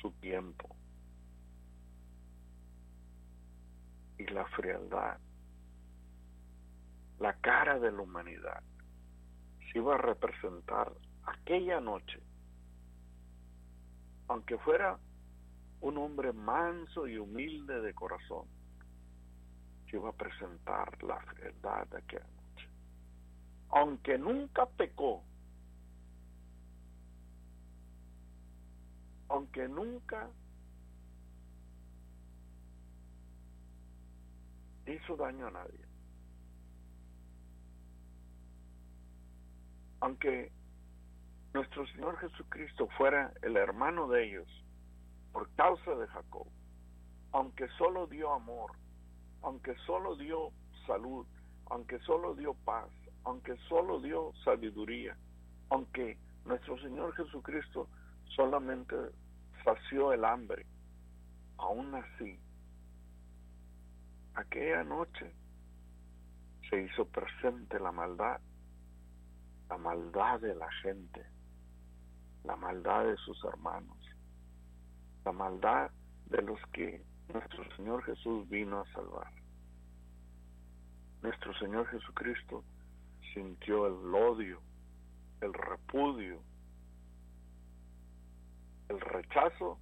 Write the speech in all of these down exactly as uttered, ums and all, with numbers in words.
su tiempo y la frialdad, la cara de la humanidad, se iba a representar aquella noche, aunque fuera un hombre manso y humilde de corazón, se iba a presentar la frialdad de aquella noche. Aunque nunca pecó, aunque nunca hizo daño a nadie, aunque nuestro Señor Jesucristo fuera el hermano de ellos por causa de Jacob, aunque solo dio amor, aunque solo dio salud, aunque solo dio paz, aunque solo dio sabiduría, aunque nuestro Señor Jesucristo solamente sació el hambre, aún así, aquella noche se hizo presente la maldad, la maldad de la gente, la maldad de sus hermanos, la maldad de los que nuestro Señor Jesús vino a salvar. Nuestro Señor Jesucristo sintió el odio, el repudio, el rechazo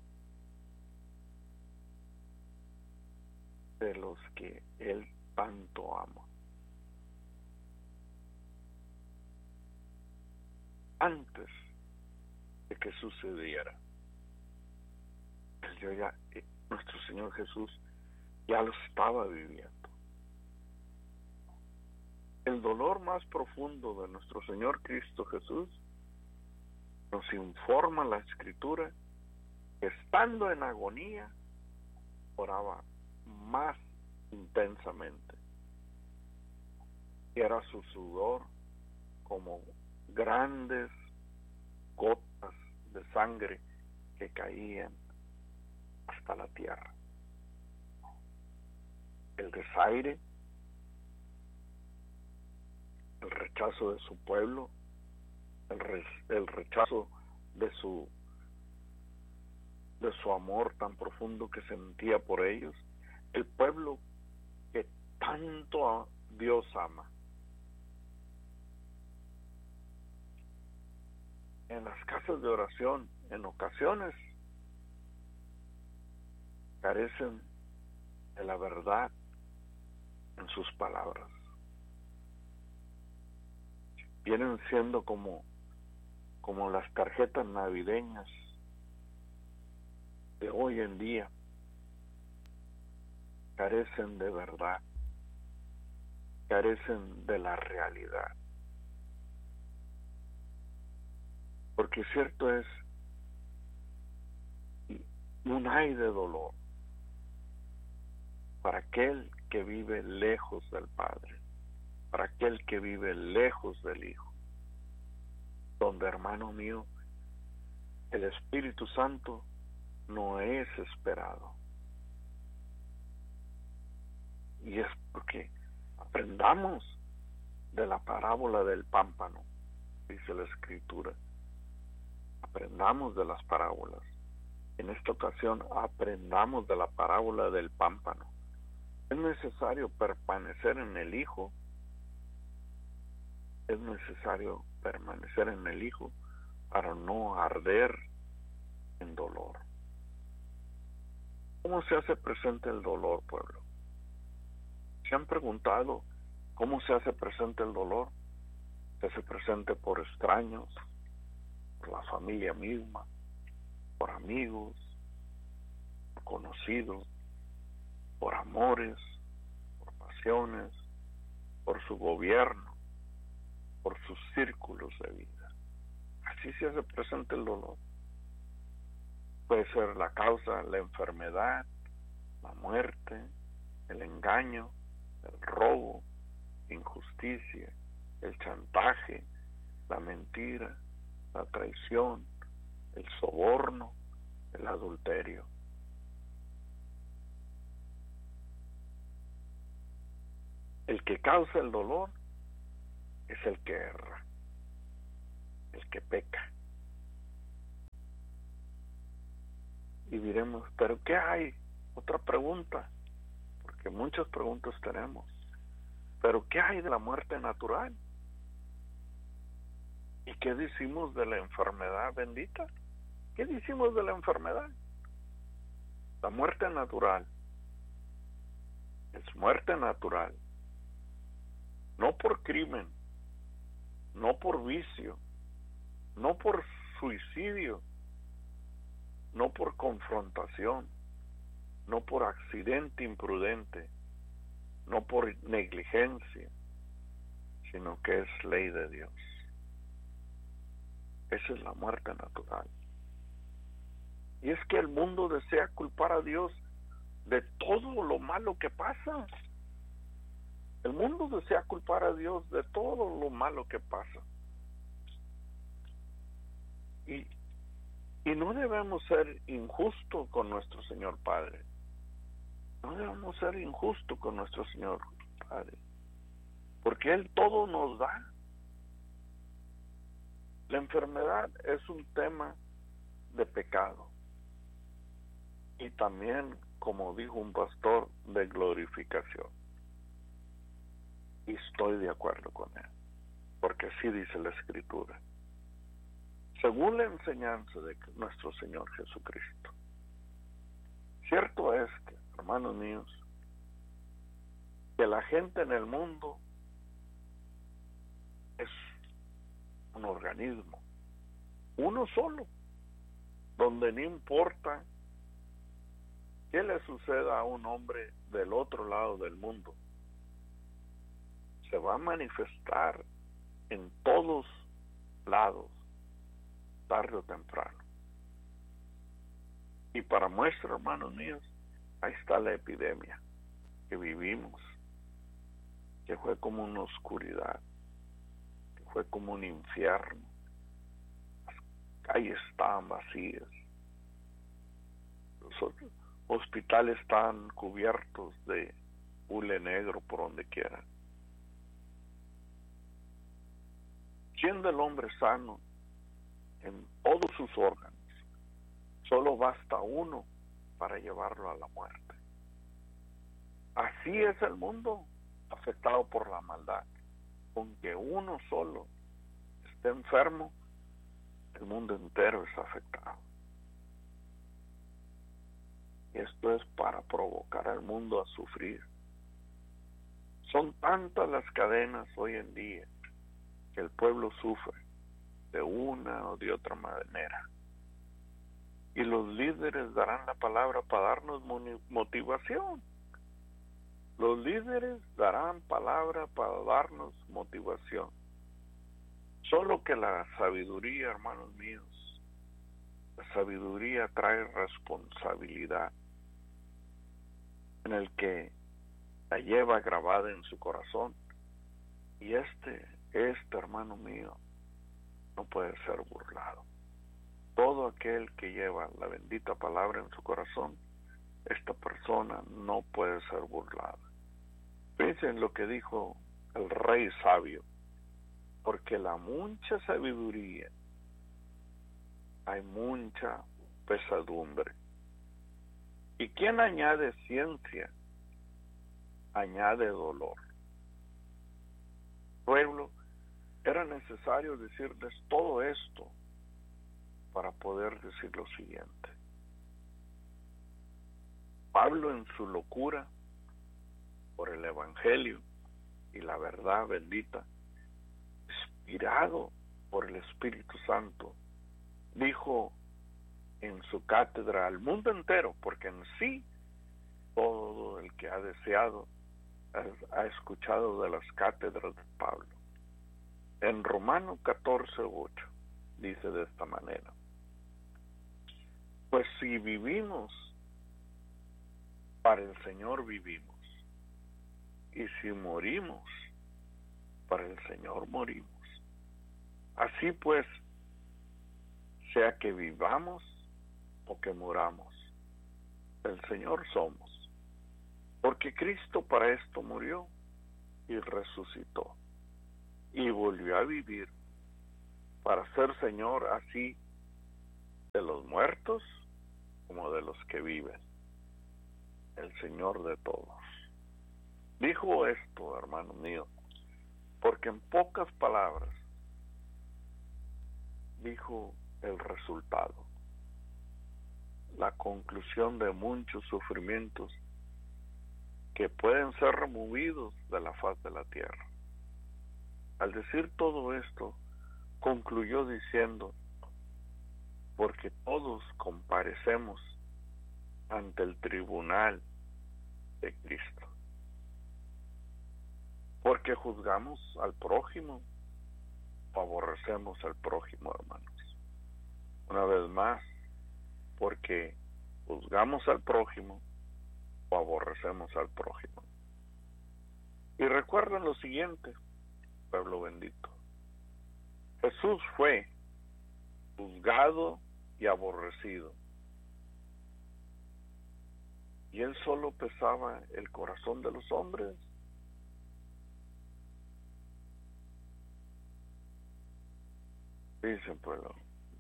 de los que Él tanto ama. Antes de que sucediera, Él ya, nuestro Señor Jesús ya lo estaba viviendo. El dolor más profundo de nuestro Señor Cristo Jesús nos informa la Escritura que estando en agonía oraba más intensamente. Era su sudor como grandes gotas de sangre que caían hasta la tierra. El desaire, el rechazo de su pueblo, el, re, el rechazo de su de su amor tan profundo que sentía por ellos, el pueblo que tanto a Dios ama. En las casas de oración, en ocasiones, carecen de la verdad en sus palabras. Vienen siendo como, como las tarjetas navideñas de hoy en día. Carecen de verdad, carecen de la realidad. Porque cierto es, un ay de dolor para aquel que vive lejos del Padre, para aquel que vive lejos del Hijo, donde, hermano mío, el Espíritu Santo no es esperado. Y es porque aprendamos de la parábola del pámpano, dice la Escritura. Aprendamos de las parábolas. En esta ocasión aprendamos de la parábola del pámpano. Es necesario permanecer en el Hijo. Es necesario permanecer en el Hijo para no arder en dolor. ¿Cómo se hace presente el dolor, pueblo? ¿Se han preguntado cómo se hace presente el dolor? Se hace presente por extraños, por la familia misma, por amigos, por conocidos, por amores, por pasiones, por su gobierno, por sus círculos de vida. Así se hace presente el dolor. Puede ser la causa, la enfermedad, la muerte, el engaño, el robo, la injusticia, el chantaje, la mentira, la traición, el soborno, el adulterio. El que causa el dolor es el que erra, el que peca. Y diremos, ¿pero qué hay? Otra pregunta, porque muchas preguntas tenemos. ¿Pero qué hay de la muerte natural? ¿Y qué decimos de la enfermedad bendita? ¿Qué decimos de la enfermedad? La muerte natural es muerte natural, no por crimen, no por vicio, no por suicidio, no por confrontación, no por accidente imprudente, no por negligencia, sino que es ley de Dios. Esa es la muerte natural. Y es que el mundo desea culpar a Dios de todo lo malo que pasa. El mundo desea culpar a Dios de todo lo malo que pasa. Y, y no debemos ser injustos con nuestro Señor Padre. No debemos ser injustos con nuestro Señor Padre. Porque Él todo nos da. La enfermedad es un tema de pecado. Y también, como dijo un pastor, de glorificación. Y estoy de acuerdo con él, porque así dice la Escritura. Según la enseñanza de nuestro Señor Jesucristo. Cierto es que, hermanos míos, que la gente en el mundo es un organismo, uno solo, donde no importa qué le suceda a un hombre del otro lado del mundo, se va a manifestar en todos lados, tarde o temprano. Y para muestra, hermanos míos, ahí está la epidemia que vivimos, que fue como una oscuridad, que fue como un infierno. Las calles estaban vacías, los hospitales estaban cubiertos de hule negro por donde quiera. Siendo el hombre sano en todos sus órganos, solo basta uno para llevarlo a la muerte. Así es el mundo afectado por la maldad. Con que uno solo esté enfermo, el mundo entero es afectado. Y esto es para provocar al mundo a sufrir. Son tantas las cadenas hoy en día que el pueblo sufre de una o de otra manera. Y los líderes darán la palabra para darnos motivación. Los líderes darán palabra para darnos motivación. Solo que la sabiduría, hermanos míos, la sabiduría trae responsabilidad, en el que la lleva grabada en su corazón. Y este, este hermano mío, no puede ser burlado. Todo aquel que lleva la bendita palabra en su corazón, esta persona no puede ser burlada. Piensen lo que dijo el rey sabio, porque la mucha sabiduría hay mucha pesadumbre. Y quien añade ciencia, añade dolor. Pueblo, era necesario decirles todo esto para poder decir lo siguiente. Pablo, en su locura por el Evangelio y la verdad bendita, inspirado por el Espíritu Santo, dijo en su cátedra al mundo entero, porque en sí todo el que ha deseado ha escuchado de las cátedras de Pablo. En Romanos catorce ocho dice de esta manera: pues si vivimos, para el Señor vivimos, y si morimos, para el Señor morimos. Así pues, sea que vivamos o que muramos, el Señor somos, porque Cristo para esto murió y resucitó y volvió a vivir para ser Señor así de los muertos como de de los que viven, el Señor de todos. Dijo esto, hermano mío, porque en pocas palabras dijo el resultado, la conclusión de muchos sufrimientos que pueden ser removidos de la faz de la tierra. Al decir todo esto, concluyó diciendo, porque todos comparecemos ante el tribunal de Cristo. Porque juzgamos al prójimo o aborrecemos al prójimo, hermanos. Una vez más, porque juzgamos al prójimo o aborrecemos al prójimo. Y recuerden lo siguiente, pueblo bendito. Jesús fue juzgado y aborrecido. Y él solo pesaba el corazón de los hombres. Dicen, pueblo,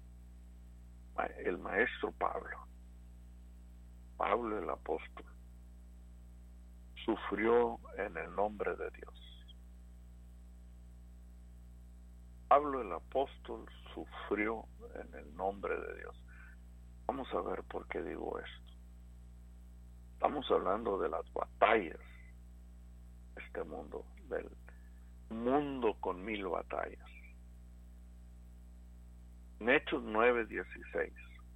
el maestro Pablo, Pablo el apóstol, sufrió en el nombre de Dios. Pablo el apóstol sufrió en el nombre de Dios. Vamos a ver por qué digo esto. Estamos hablando de las batallas de este mundo, del mundo con mil batallas. En Hechos nueve dieciséis,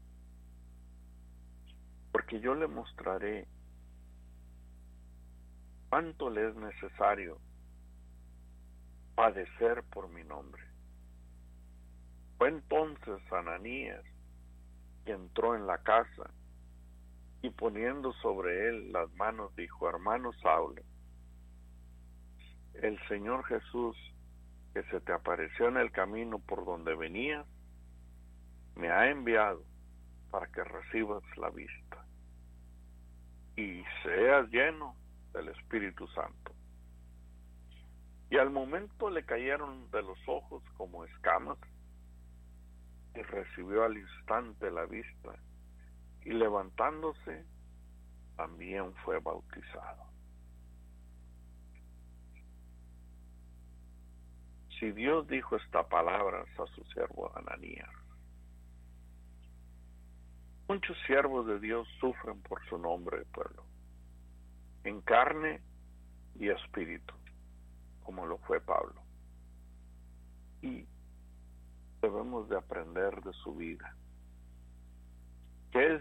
porque yo le mostraré cuánto le es necesario padecer por mi nombre. Fue entonces Ananías que entró en la casa y poniendo sobre él las manos dijo, hermano Saulo, el Señor Jesús que se te apareció en el camino por donde venías, me ha enviado para que recibas la vista y seas lleno del Espíritu Santo. Y al momento le cayeron de los ojos como escamas y recibió al instante la vista y levantándose también fue bautizado. Si Dios dijo esta palabra a su siervo Ananías, muchos siervos de Dios sufren por su nombre, pueblo, en carne y espíritu, como lo fue Pablo. Y debemos de aprender de su vida, que es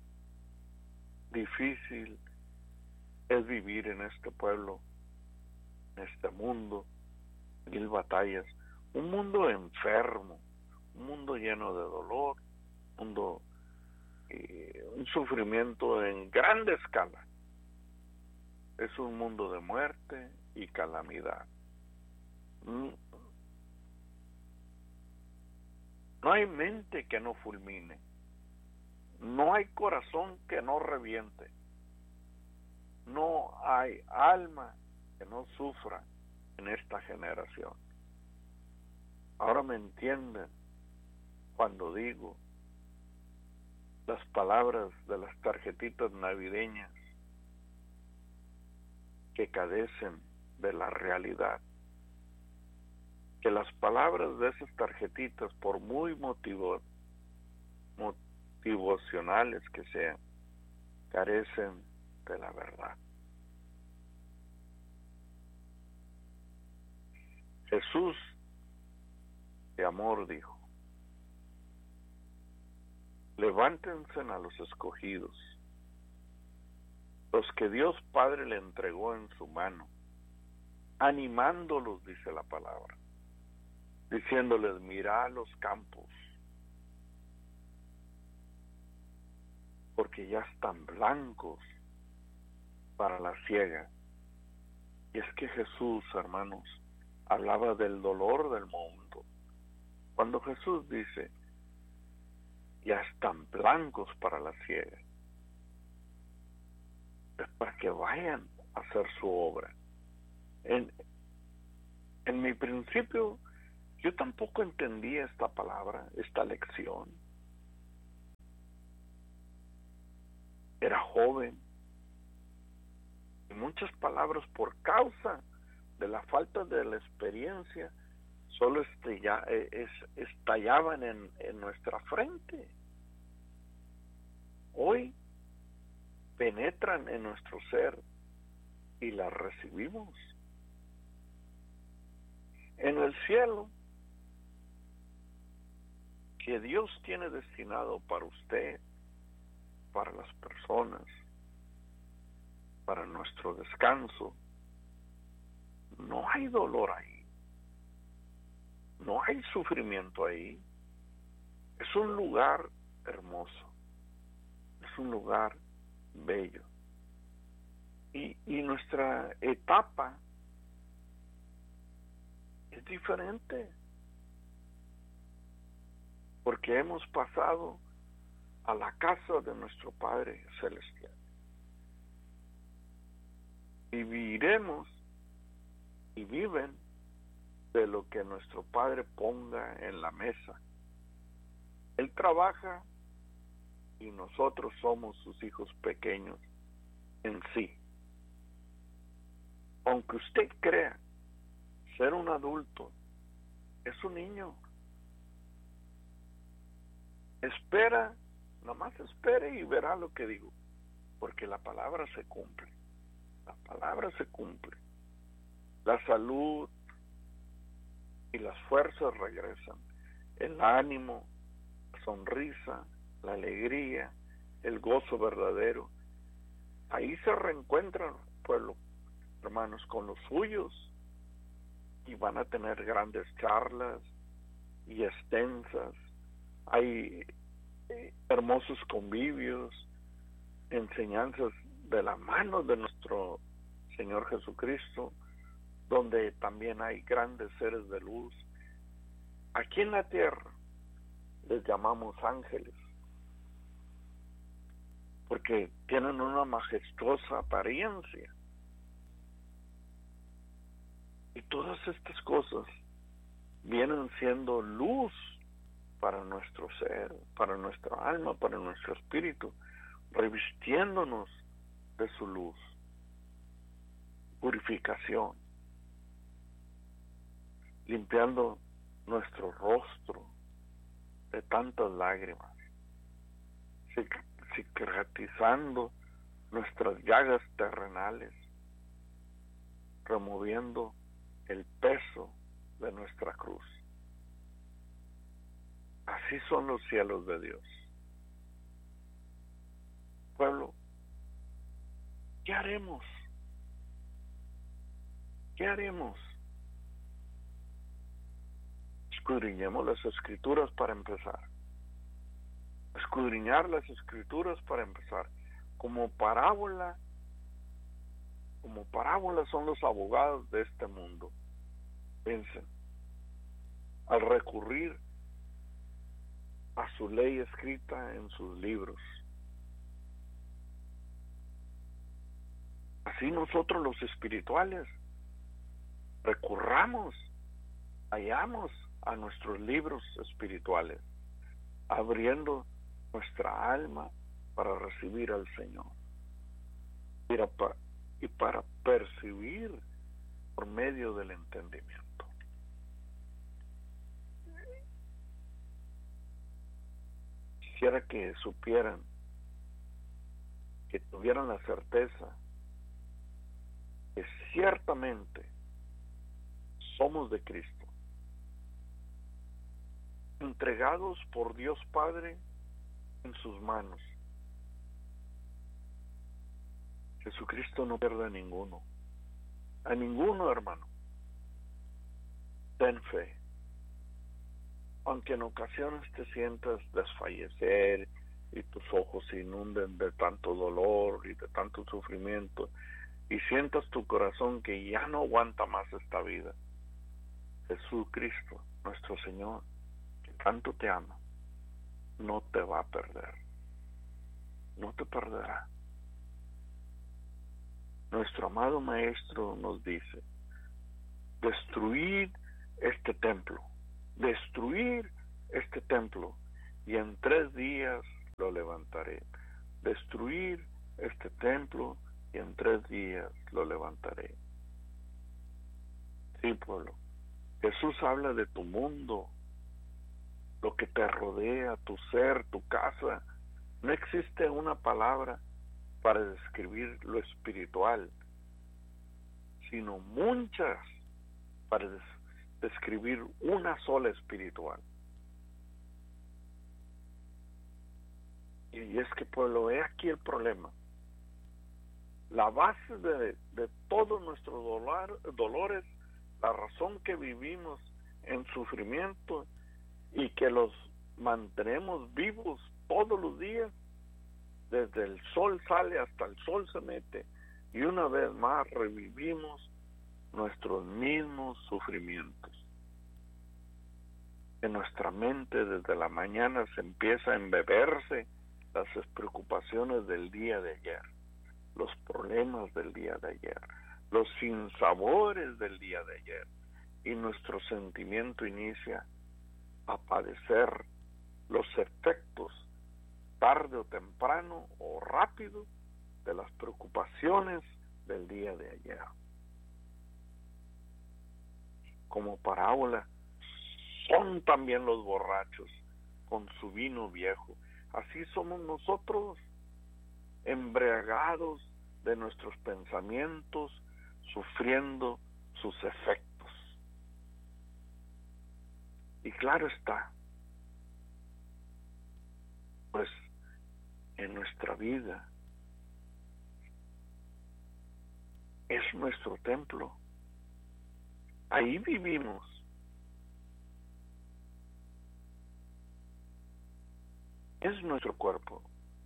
difícil es vivir en este pueblo, en este mundo, mil batallas, un mundo enfermo, un mundo lleno de dolor, un mundo eh, un sufrimiento en grande escala. Es un mundo de muerte y calamidad. No hay mente que no fulmine, no hay corazón que no reviente, no hay alma que no sufra en esta generación. Ahora me entienden cuando digo las palabras de las tarjetitas navideñas que carecen de la realidad, que las palabras de esas tarjetitas, por muy motivo, motivacionales que sean, carecen de la verdad. Jesús de amor dijo, levántense a los escogidos, los que Dios Padre le entregó en su mano, animándolos, dice la palabra, diciéndoles, mirad los campos, porque ya están blancos para la siega. Y es que Jesús, hermanos, hablaba del dolor del mundo. Cuando Jesús dice, ya están blancos para la siega, es para que vayan a hacer su obra. En, en mi principio, yo tampoco entendía esta palabra, esta lección. era joven. Y muchas palabras por causa de la falta de la experiencia solo estalla, es, estallaban en, en nuestra frente. Hoy penetran en nuestro ser y las recibimos. En el cielo que Dios tiene destinado para usted, para las personas, para nuestro descanso, no hay dolor ahí, no hay sufrimiento ahí. Es un lugar hermoso, es un lugar bello. Y, y nuestra etapa es diferente, porque hemos pasado a la casa de nuestro Padre Celestial. Viviremos y viven de lo que nuestro Padre ponga en la mesa. Él trabaja y nosotros somos sus hijos pequeños en sí. Aunque usted crea ser un adulto, es un niño. Espera, nomás espere y verá lo que digo, porque la palabra se cumple. La palabra se cumple. La salud y las fuerzas regresan. El ánimo, la sonrisa, la alegría, el gozo verdadero. Ahí se reencuentran, pueblo, hermanos, con los suyos, y van a tener grandes charlas y extensas. Hay eh, hermosos convivios, enseñanzas de la mano de nuestro Señor Jesucristo, donde también hay grandes seres de luz. Aquí en la tierra les llamamos ángeles, porque tienen una majestuosa apariencia. Y todas estas cosas vienen siendo luz para nuestro ser, para nuestra alma, para nuestro espíritu, revistiéndonos de su luz. Purificación, limpiando nuestro rostro de tantas lágrimas, cicatrizando nuestras llagas terrenales, removiendo el peso de nuestra cruz. Así son los cielos de Dios. Pueblo, ¿qué haremos? ¿Qué haremos? Escudriñemos las Escrituras para empezar. Escudriñar las Escrituras para empezar. Como parábola, como parábola son los abogados de este mundo. Piensen, al recurrir a su ley escrita en sus libros. Así nosotros los espirituales recurramos, hallamos a nuestros libros espirituales, abriendo nuestra alma para recibir al Señor y para percibir por medio del entendimiento. Quisiera que supieran, que tuvieran la certeza que ciertamente somos de Cristo, entregados por Dios Padre en sus manos. Jesucristo no pierde a ninguno, a ninguno, hermano. Ten fe. Aunque en ocasiones te sientas desfallecer y tus ojos se inunden de tanto dolor y de tanto sufrimiento, y sientas tu corazón que ya no aguanta más esta vida, Jesucristo, nuestro Señor, que tanto te ama, no te va a perder, no te perderá. Nuestro amado Maestro nos dice: destruid este templo, destruir este templo, y en tres días lo levantaré. Destruir este templo y en tres días lo levantaré. Sí, pueblo. Jesús habla de tu mundo, lo que te rodea, tu ser, tu casa. No existe una palabra para describir lo espiritual, sino muchas para des- describir una sola espiritual. Y es que, pueblo, he aquí el problema. La base de, de todos nuestros dolor, dolores, la razón que vivimos en sufrimiento y que los mantenemos vivos todos los días, desde el sol sale hasta el sol se mete, y una vez más revivimos nuestros mismos sufrimientos. En nuestra mente desde la mañana se empieza a embeberse las preocupaciones del día de ayer, los problemas del día de ayer, los sinsabores del día de ayer, y nuestro sentimiento inicia a padecer los efectos tarde o temprano o rápido de las preocupaciones del día de ayer. Como parábola son también los borrachos con su vino viejo. Así somos nosotros, embriagados de nuestros pensamientos, sufriendo sus efectos. Y claro está, pues en nuestra vida es nuestro templo. Ahí vivimos. Es nuestro cuerpo.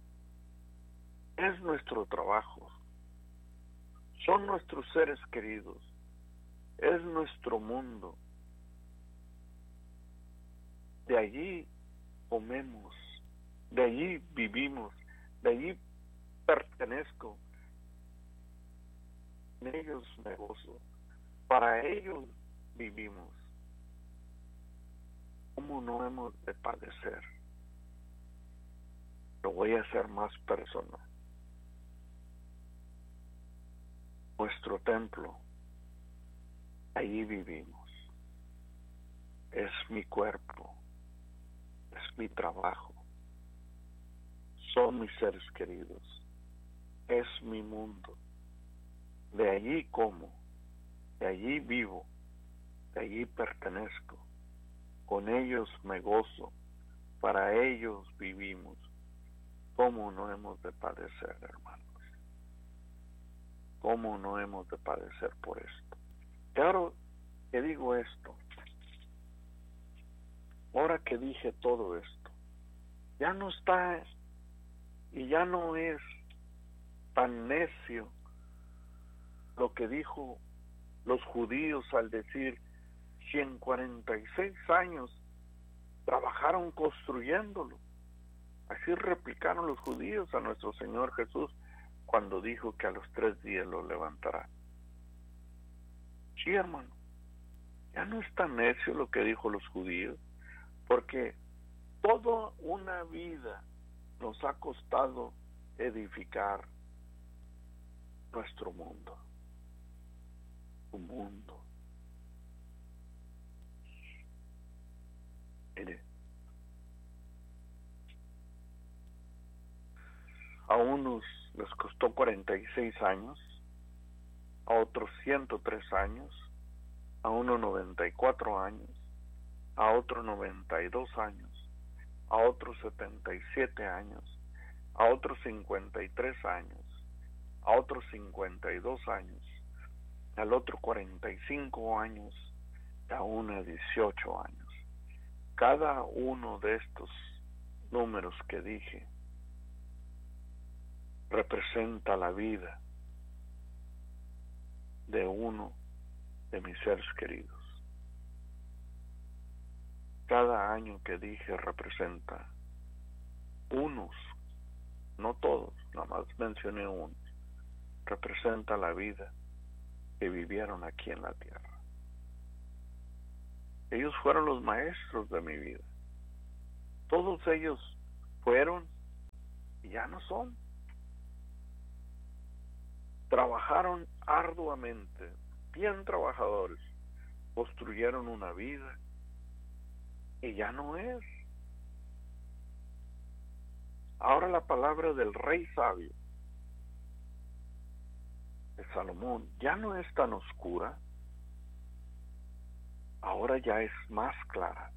Es nuestro trabajo. Son nuestros seres queridos. Es nuestro mundo. De allí comemos. De allí vivimos. De allí pertenezco. En ellos me gozo. Para ellos vivimos. ¿Cómo no hemos de padecer? Lo voy a hacer más personal. Nuestro templo, allí vivimos. Es mi cuerpo, es mi trabajo, son mis seres queridos, es mi mundo. De allí como, de allí vivo, de allí pertenezco. Con ellos me gozo, para ellos vivimos. ¿Cómo no hemos de padecer, hermanos? ¿Cómo no hemos de padecer por esto? Claro que digo esto. Ahora que dije todo esto, ya no está y ya no es tan necio lo que dijo los judíos al decir que en cuarenta y seis años trabajaron construyéndolo. Así replicaron los judíos a nuestro Señor Jesús cuando dijo que a los tres días lo levantará. Sí, hermano, ya no es tan necio lo que dijo los judíos, porque toda una vida nos ha costado edificar nuestro mundo, tu mundo. Mire, a unos les costó cuarenta y seis años, a otros ciento tres años, a uno noventa y cuatro años, a otro noventa y dos años, a otros setenta y siete años, a otros cincuenta y tres años, a otros cincuenta y dos años, al otro cuarenta y cinco años, y a uno dieciocho años. Cada uno de estos números que dije representa la vida de uno de mis seres queridos. Cada año que dije representa unos, no todos, nada más mencioné unos, representa la vida que vivieron aquí en la tierra. Ellos fueron los maestros de mi vida. Todos ellos fueron y ya no son. trabajaron arduamente, bien trabajadores, construyeron una vida y ya no es. Ahora la palabra del rey sabio de Salomón ya no es tan oscura, ahora ya es más clara.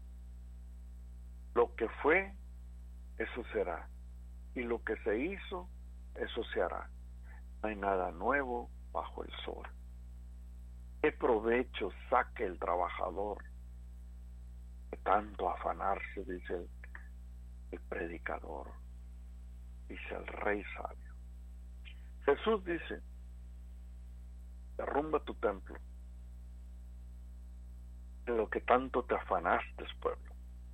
Lo que fue, eso será, y lo que se hizo, eso se hará. No hay nada nuevo bajo el sol. ¿Qué provecho saque el trabajador de tanto afanarse? Dice el, el predicador, dice el rey sabio. Jesús dice: derrumba tu templo, de lo que tanto te afanaste, pueblo.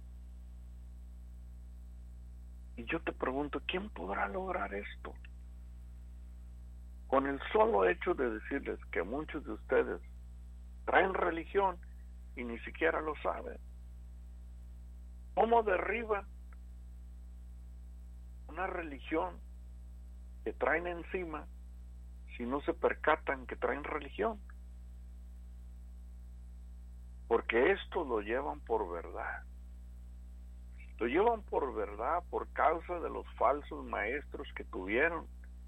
Y yo te pregunto, ¿quién podrá lograr esto? Con el solo hecho de decirles que muchos de ustedes traen religión y ni siquiera lo saben. ¿Cómo derriban una religión que traen encima si no se percatan que traen religión? Porque esto lo llevan por verdad. Lo llevan por verdad por causa de los falsos maestros que tuvieron.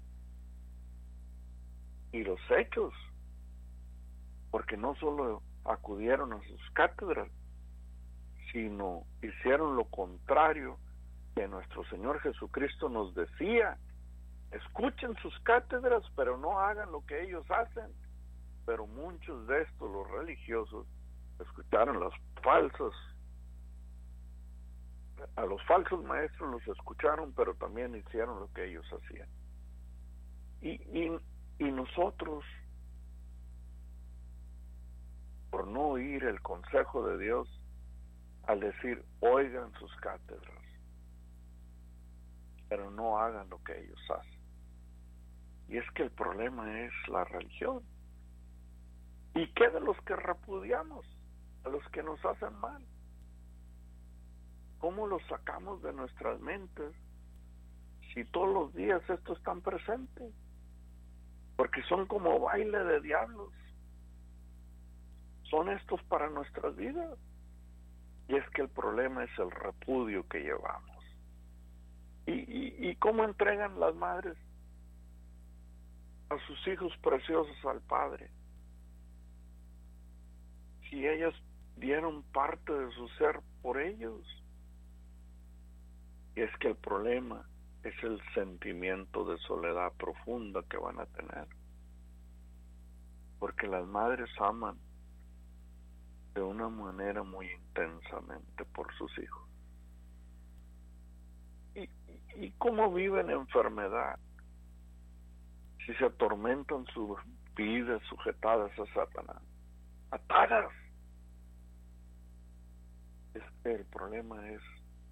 Y los hechos, porque no solo acudieron a sus cátedras, sino hicieron lo contrario que nuestro Señor Jesucristo nos decía: escuchen sus cátedras, pero no hagan lo que ellos hacen. Pero muchos de estos, los religiosos, escucharon los falsos, a los falsos maestros los escucharon, pero también hicieron lo que ellos hacían. Y, y, y nosotros, por no oír el consejo de Dios, al decir, oigan sus cátedras, pero no hagan lo que ellos hacen. Y es que el problema es la religión. ¿Y qué de los que repudiamos? A los que nos hacen mal. ¿Cómo los sacamos de nuestras mentes si todos los días estos están presentes? Porque son como baile de diablos. Son estos para nuestras vidas. Y es que el problema es el repudio que llevamos. ¿Y, y, y cómo entregan las madres a sus hijos preciosos al Padre? Si ellas dieron parte de su ser por ellos. Y es que el problema es el sentimiento de soledad profunda que van a tener. Porque las madres aman de una manera muy intensamente por sus hijos. ¿Y, y, y cómo viven enfermedad? Si se atormentan sus vidas sujetadas a Satanás, atadas. Es que el problema es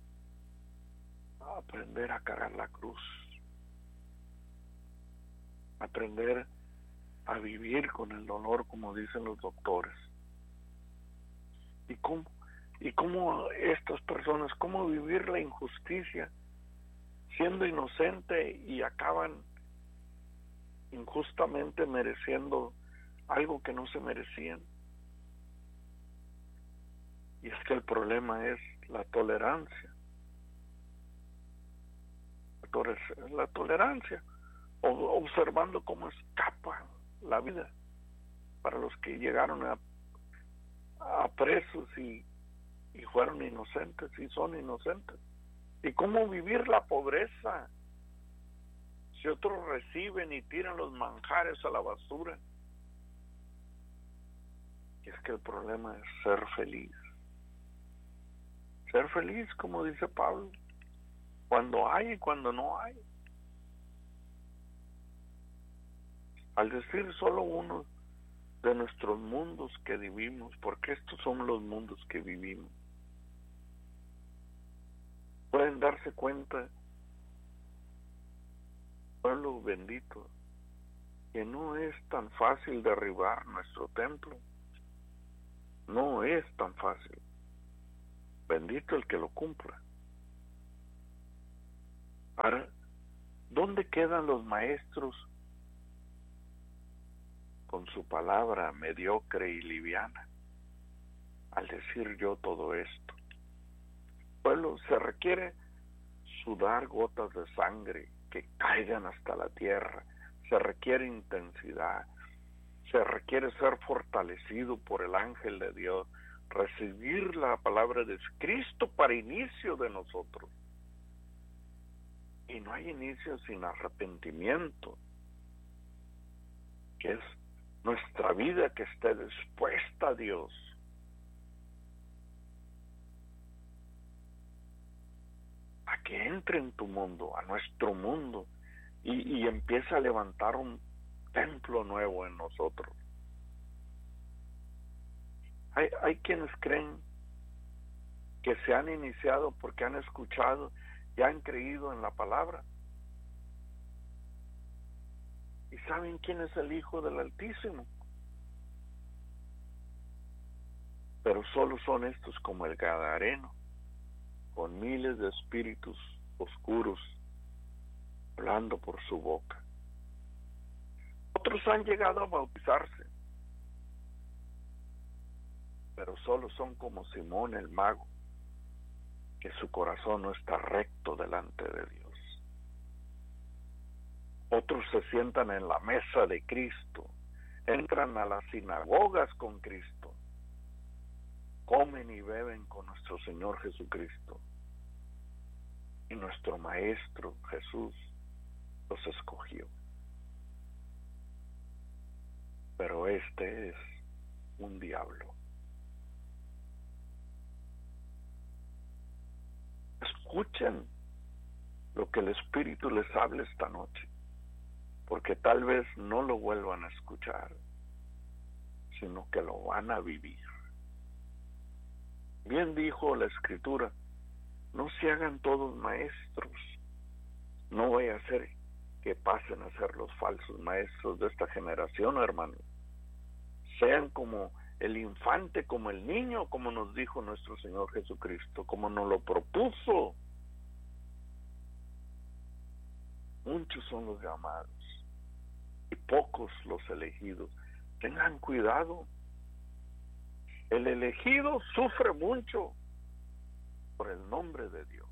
aprender a cargar la cruz, aprender a vivir con el dolor, como dicen los doctores. Y cómo, y cómo estas personas, cómo vivir la injusticia siendo inocente y acaban injustamente mereciendo algo que no se merecían. Y es que el problema es la tolerancia. La tolerancia, observando cómo escapa la vida para los que llegaron a, a presos y, y fueron inocentes y son inocentes. Y cómo vivir la pobreza si otros reciben y tiran los manjares a la basura. Y es que el problema es ser feliz. Ser feliz, como dice Pablo, cuando hay y cuando no hay. Al decir solo uno de nuestros mundos que vivimos, porque estos son los mundos que vivimos, pueden darse cuenta, pueblo bendito, que no es tan fácil derribar nuestro templo. No es tan fácil. Bendito el que lo cumpla. Ahora, ¿dónde quedan los maestros con su palabra mediocre y liviana al decir yo todo esto. Pueblo, se requiere sudar gotas de sangre que caigan hasta la tierra, se requiere intensidad, se requiere ser fortalecido por el ángel de Dios, recibir la palabra de Cristo para inicio de nosotros. Y no hay inicio sin arrepentimiento, que es nuestra vida que esté dispuesta a Dios. A que entre en tu mundo, a nuestro mundo, y, y empiece a levantar un templo nuevo en nosotros. Hay, hay quienes creen que se han iniciado porque han escuchado y han creído en la palabra. ¿Y saben quién es el Hijo del Altísimo? Pero solo son estos como el Gadareno, con miles de espíritus oscuros hablando por su boca. Otros han llegado a bautizarse, pero solo son como Simón el mago, que su corazón no está recto delante de Dios. Otros se sientan en la mesa de Cristo, entran a las sinagogas con Cristo, comen y beben con nuestro Señor Jesucristo, y nuestro Maestro Jesús los escogió. Pero este es un diablo. Escuchen lo que el Espíritu les habla esta noche, porque tal vez no lo vuelvan a escuchar, sino que lo van a vivir. Bien dijo la Escritura, no se hagan todos maestros, no vaya a ser que pasen a ser los falsos maestros de esta generación, hermano. Sean como el infante, como el niño, como nos dijo nuestro Señor Jesucristo, como nos lo propuso. Muchos son los llamados y pocos los elegidos. Tengan cuidado. El elegido sufre mucho por el nombre de Dios.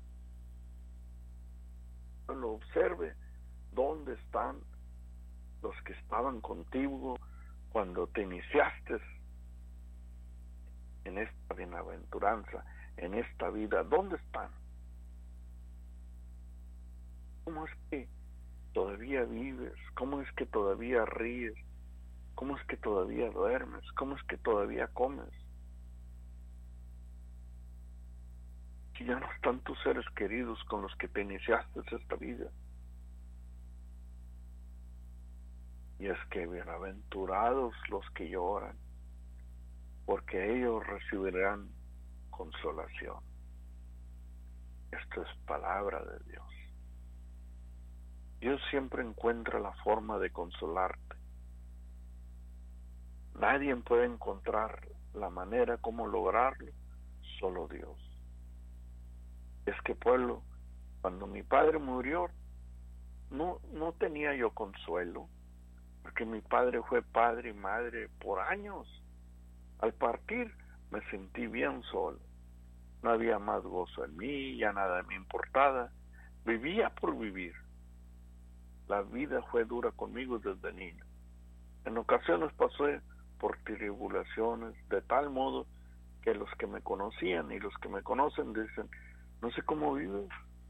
Lo observe, ¿dónde están los que estaban contigo cuando te iniciaste en esta bienaventuranza, en esta vida? ¿Dónde están? ¿Cómo es que todavía vives? ¿Cómo es que todavía ríes? ¿Cómo es que todavía duermes? ¿Cómo es que todavía comes? Si ya no están tus seres queridos con los que te iniciaste esta vida. Y es que bienaventurados los que lloran, porque ellos recibirán consolación. Esto es palabra de Dios. Dios siempre encuentra la forma de consolarte. Nadie puede encontrar la manera como lograrlo, solo Dios. Es que, pueblo, cuando mi padre murió, no, no tenía yo consuelo, porque mi padre fue padre y madre por años. Al partir me sentí bien solo. No había más gozo en mí, ya nada me importaba. Vivía por vivir. La vida fue dura conmigo desde niño. En ocasiones pasé por tribulaciones de tal modo que los que me conocían y los que me conocen dicen, no sé cómo vives.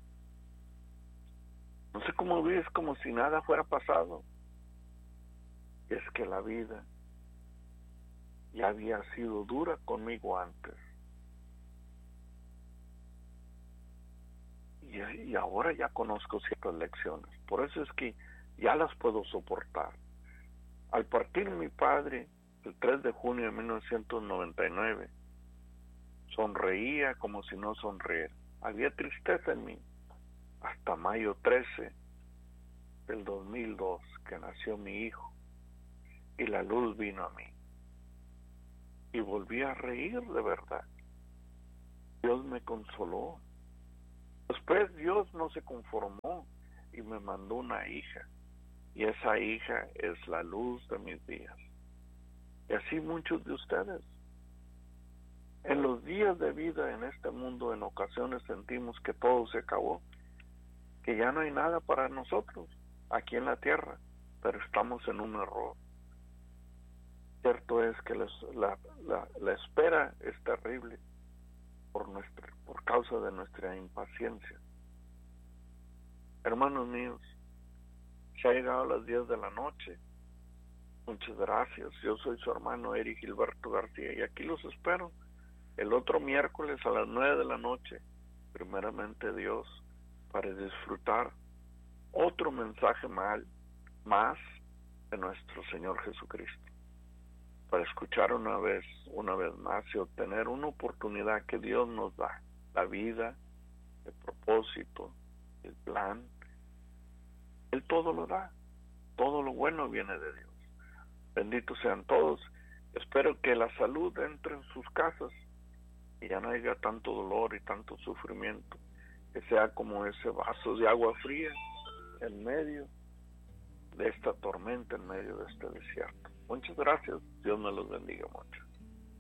No sé cómo vives como si nada fuera pasado. Es que la vida ya había sido dura conmigo antes. Y, y ahora ya conozco ciertas lecciones. Por eso es que ya las puedo soportar. Al partir mi padre, el tres de junio de mil novecientos noventa y nueve, sonreía como si no sonriera. Había tristeza en mí. Hasta mayo trece del dos mil dos, que nació mi hijo, y la luz vino a mí. Y volví a reír de verdad. Dios me consoló. Después Dios no se conformó y me mandó una hija. y esa hija es la luz de mis días. Y así muchos de ustedes. En los días de vida en este mundo, en ocasiones sentimos que todo se acabó, que ya no hay nada para nosotros aquí en la tierra, pero estamos en un error. Cierto es que les, la, la, la espera es terrible por, nuestra, por causa de nuestra impaciencia. Hermanos míos, se ha llegado a las diez de la noche. Muchas gracias. Yo soy su hermano Eric Gilberto García y aquí los espero el otro miércoles a las nueve de la noche, primeramente Dios, para disfrutar otro mensaje mal, más de nuestro Señor Jesucristo, para escuchar una vez, una vez más y obtener una oportunidad que Dios nos da, la vida, el propósito, el plan. Él todo lo da, todo lo bueno viene de Dios. Benditos sean todos. Espero que la salud entre en sus casas y ya no haya tanto dolor y tanto sufrimiento, que sea como ese vaso de agua fría en medio de esta tormenta, en medio de este desierto. Muchas gracias. Dios me los bendiga mucho.